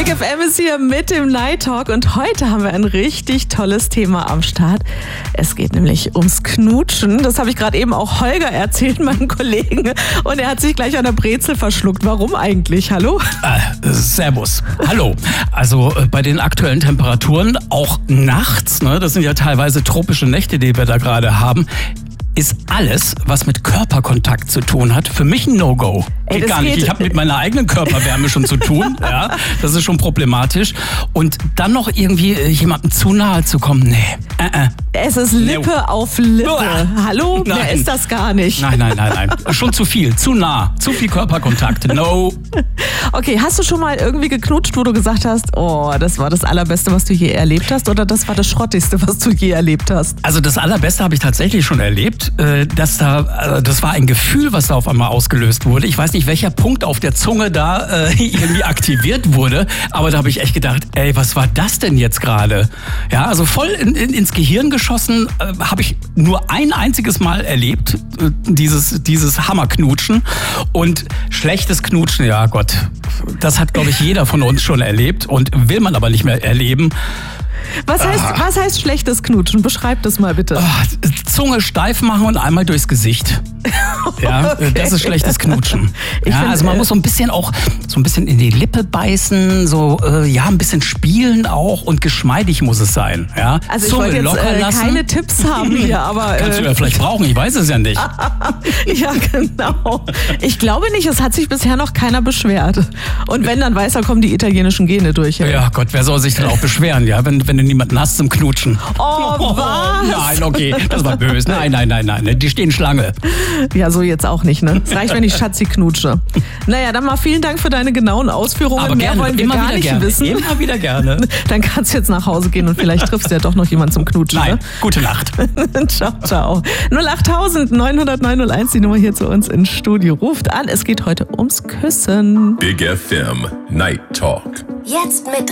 Big FM ist hier mit dem Night Talk und heute haben wir ein richtig tolles Thema am Start. Es geht nämlich ums Knutschen. Das habe ich gerade eben auch Holger erzählt, meinem Kollegen. Und er hat sich gleich an der Brezel verschluckt. Warum eigentlich? Hallo? Servus. Hallo. Also bei den aktuellen Temperaturen, auch nachts, ne, das sind ja teilweise tropische Nächte, die wir da gerade haben, ist alles, was mit Körperkontakt zu tun hat, für mich ein No-Go. Geht gar nicht. Ich habe mit meiner eigenen Körperwärme schon zu tun. Ja, das ist schon problematisch. Und dann noch irgendwie jemandem zu nahe zu kommen, nee. Es ist Lippe auf Lippe. Hallo? Wer ist das gar nicht? Nein. Schon zu viel, zu nah, zu viel Körperkontakt. No. Okay, hast du schon mal irgendwie geknutscht, wo du gesagt hast, oh, das war das Allerbeste, was du je erlebt hast, oder das war das Schrottigste, was du je erlebt hast? Also das Allerbeste habe ich tatsächlich schon erlebt. Das war ein Gefühl, was da auf einmal ausgelöst wurde. Ich weiß nicht, welcher Punkt auf der Zunge da irgendwie aktiviert wurde, aber da habe ich echt gedacht, ey, was war das denn jetzt gerade? Ja, also voll ins Gehirn geschossen, habe ich nur ein einziges Mal erlebt, dieses Hammerknutschen. Und schlechtes Knutschen, ja Gott, das hat, glaube ich, jeder von uns schon erlebt und will man aber nicht mehr erleben. Was heißt schlechtes Knutschen? Beschreib das mal bitte. Zunge steif machen und einmal durchs Gesicht. Ja, okay. Das ist schlechtes Knutschen. Also man muss so ein bisschen in die Lippe beißen, ein bisschen spielen auch und geschmeidig muss es sein. Ja? Also Zunge ich wollte jetzt keine Tipps haben hier, aber... Kannst du ja vielleicht brauchen, ich weiß es ja nicht. Ja, genau. Ich glaube nicht, es hat sich bisher noch keiner beschwert. Und wenn, dann weiß er, kommen die italienischen Gene durch. Ja Gott, wer soll sich denn auch beschweren, ja, wenn du niemanden hast zum Knutschen? Oh, was? Nein, okay, das war böse. Nein, die stehen Schlange. Ja, so jetzt auch nicht, ne? Es reicht, wenn ich Schatzi knutsche. Naja, dann mal vielen Dank für deine genauen Ausführungen. Aber mehr wollen wir gar nicht wissen. Immer wieder gerne. Dann kannst du jetzt nach Hause gehen und vielleicht triffst du ja doch noch jemanden zum Knutschen. Nein, ne? Gute Nacht. Ciao. 08000 900 901, die Nummer hier zu uns ins Studio. Ruft an, es geht heute ums Küssen. Big FM Night Talk. Jetzt mit